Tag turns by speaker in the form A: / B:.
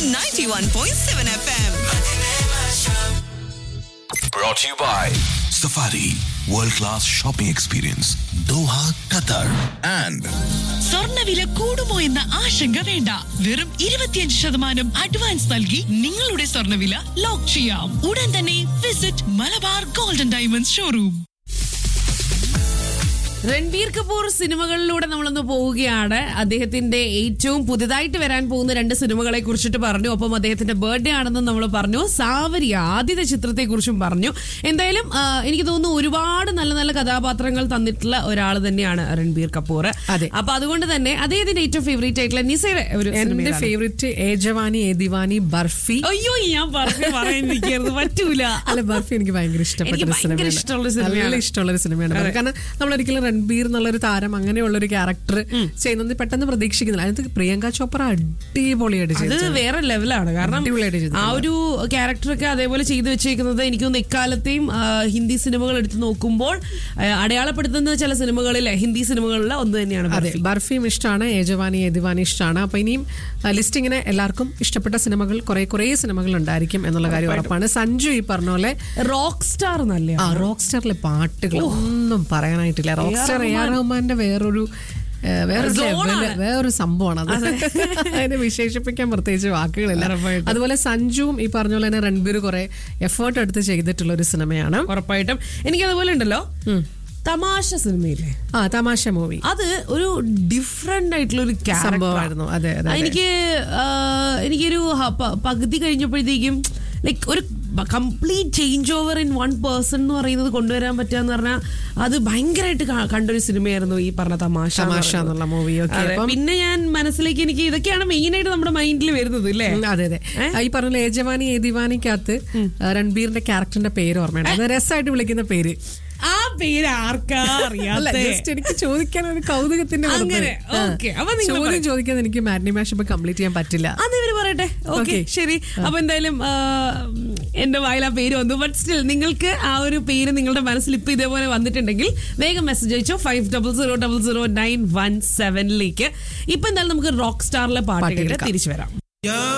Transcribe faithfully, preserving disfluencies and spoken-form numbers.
A: ninety-one point seven F M.
B: Brought to you by Safari World Class Shopping Experience, Doha, Qatar, and
C: സ്വർണ്ണവില കൂടുമോ എന്ന ആശങ്ക വേണ്ട. വെറും ഇരുപത്തിയഞ്ച് ശതമാനം അഡ്വാൻസ് നൽകി നിങ്ങളുടെ സ്വർണ്ണവില ലോക്ക് ചെയ്യാം. ഉടൻ തന്നെ visit Malabar golden diamonds showroom.
D: Ranbir Kapoor സിനിമകളിലൂടെ നമ്മളൊന്ന് പോവുകയാണ്. അദ്ദേഹത്തിന്റെ ഏറ്റവും പുതിയതായിട്ട് വരാൻ പോകുന്ന രണ്ട് സിനിമകളെ കുറിച്ചിട്ട് പറഞ്ഞു. ഒപ്പം അദ്ദേഹത്തിന്റെ ബർത്ത്ഡേ ആണെന്നും നമ്മൾ പറഞ്ഞു. സാവരി ആദ്യത്തെ ചിത്രത്തെ കുറിച്ചും പറഞ്ഞു. എന്തായാലും എനിക്ക് തോന്നുന്നു ഒരുപാട് നല്ല നല്ല കഥാപാത്രങ്ങൾ തന്നിട്ടുള്ള ഒരാൾ തന്നെയാണ് രൺബീർ കപൂർ.
E: അതെ.
D: അപ്പൊ അതുകൊണ്ട് തന്നെ അദ്ദേഹത്തിന്റെ ഏറ്റവും ഫേവറേറ്റ് ആയിട്ടുള്ള നിസയുടെ ഒരു
E: എന്റെ ഫേവറേറ്റ് ഏ ജവാനി ഏ ദിവാനി ബർഫി.
D: അയ്യോ ഞാൻ ബർഫി പറയാനിരിക്കരുത്, പറ്റൂല.
E: അല്ല, ബർഫി എനിക്ക് ഭയങ്കര ഇഷ്ടപ്പെട്ട ഒരു സിനിമയാണ്. നല്ല ഇഷ്ടമുള്ള ഒരു സിനിമയാണ്. കാരണം നമ്മളൊരിക്കലും രൺബീർ എന്നുള്ളൊരു താരം അങ്ങനെയുള്ള ഒരു ക്യാരക്ടർ ചെയ്യുന്നത് പെട്ടെന്ന് പ്രതീക്ഷിക്കുന്നില്ല. അതിനകത്ത് പ്രിയങ്ക ചോപ്ര അടിപൊളിയായിട്ട് ചെയ്തത്
D: വേറെ ലെവലാണ്. കാരണം ആ ഒരു ക്യാരക്ടറൊക്കെ അതേപോലെ ചെയ്തു വെച്ചേക്കുന്നത് എനിക്ക് തോന്നുന്നു എക്കാലത്തെയും ഹിന്ദി സിനിമകൾ എടുത്ത് നോക്കുമ്പോൾ അടയാളപ്പെടുത്തുന്ന ചില സിനിമകളിലെ ഹിന്ദി സിനിമകളിലെ ഒന്ന് തന്നെയാണ്.
E: അതെ, ബർഫിയും ഇഷ്ടമാണ്, ഏ ജവാനി ഏ ദിവാനി ഇഷ്ടമാണ്. അപ്പൊ ഇനിയും ലിസ്റ്റിങ്ങിനെ എല്ലാവർക്കും ഇഷ്ടപ്പെട്ട സിനിമകൾ കുറെ കുറെ സിനിമകൾ ഉണ്ടായിരിക്കും എന്നുള്ള കാര്യം ഉറപ്പാണ്. സഞ്ജു ഈ പറഞ്ഞ പോലെ
D: റോക്ക് സ്റ്റാർ നല്ല
E: ആ റോക്ക് സ്റ്റാറിലെ പാട്ടുകൾ ഒന്നും പറയാനായിട്ടില്ല. റോക്ക് സ്റ്റാർ എ ആർ റഹ്മാന്റെ വേറൊരു വേറൊരു വേറൊരു സംഭവമാണ് അത്. അതിനെ വിശേഷിപ്പിക്കാൻ പ്രത്യേകിച്ച് വാക്കുകളില്ല. അതുപോലെ സഞ്ജുവും ഈ പറഞ്ഞ പോലെ തന്നെ രൺബീർ കുറെ എഫേർട്ട് എടുത്ത് ചെയ്തിട്ടുള്ള ഒരു സിനിമയാണ്.
D: ഉറപ്പായിട്ടും എനിക്ക് അതുപോലെ ഉണ്ടല്ലോ തമാശ സിനിമയില്ലേ,
E: ആ തമാശ മൂവി,
D: അത് ഒരു ഡിഫറെന്റ് ആയിട്ടുള്ള ഒരു
E: സംഭവമായിരുന്നു. അതെ,
D: എനിക്ക് എനിക്കൊരു പകുതി കഴിഞ്ഞപ്പോഴത്തേക്കും ലൈക്ക് ഒരു complete change over in one person എന്ന് പറയുന്നത് കൊണ്ടുവരാൻ പറ്റുക എന്ന് പറഞ്ഞാൽ അത് ഭയങ്കരമായിട്ട് കണ്ടൊരു സിനിമയായിരുന്നു ഈ പറഞ്ഞ തമാശ
E: തമാശ എന്നുള്ള മൂവി.
D: പിന്നെ ഞാൻ മനസ്സിലേക്ക് എനിക്ക് ഇതൊക്കെയാണ് മെയിൻ ആയിട്ട് നമ്മുടെ മൈൻഡിൽ വരുന്നത് അല്ലേ.
E: അതെ അതെ, ഈ പറഞ്ഞ ഏ ജവാനി ഏ ദിവാനിക്കകത്ത് രൺബീറിന്റെ ക്യാരക്ടറിന്റെ പേര് ഓർമ്മയുണ്ട്. അത് രസമായിട്ട് വിളിക്കുന്ന പേര്.
D: ആ പേര് ആർക്കാ അറിയാത്ത,
E: എനിക്ക് ചോദിക്കാൻ ഒരു കൗതുകത്തിന്റെ ചോദ്യം ചോദിക്കാൻ എനിക്ക് മാറ്റിനി മാഷപ്പ് കംപ്ലീറ്റ് ചെയ്യാൻ പറ്റില്ല.
D: അത് ഇവര് പറയട്ടെ. ഓക്കെ, ശരി. അപ്പൊ എന്തായാലും എന്റെ വായിൽ ആ പേര് വന്നു. ബട്ട് സ്റ്റിൽ നിങ്ങൾക്ക് ആ ഒരു പേര് നിങ്ങളുടെ മനസ്സിൽ ഇപ്പൊ ഇതേപോലെ വന്നിട്ടുണ്ടെങ്കിൽ വേഗം message അയച്ചോ five double zero double zero nine one സെവനിലേക്ക്. ഇപ്പൊ എന്തായാലും നമുക്ക് റോക്ക് സ്റ്റാറിലെ പാട്ട് കേട്ട് തിരിച്ചു വരാം.